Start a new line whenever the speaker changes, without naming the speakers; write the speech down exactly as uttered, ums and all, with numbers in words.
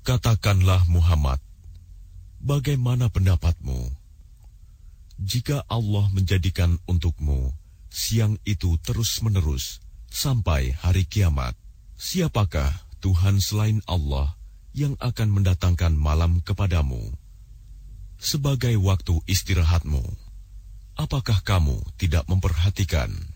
Katakanlah Muhammad, bagaimana pendapatmu? Jika Allah menjadikan untukmu siang itu terus-menerus sampai hari kiamat, siapakah Tuhan selain Allah yang akan mendatangkan malam kepadamu sebagai waktu istirahatmu? Apakah kamu tidak memperhatikan?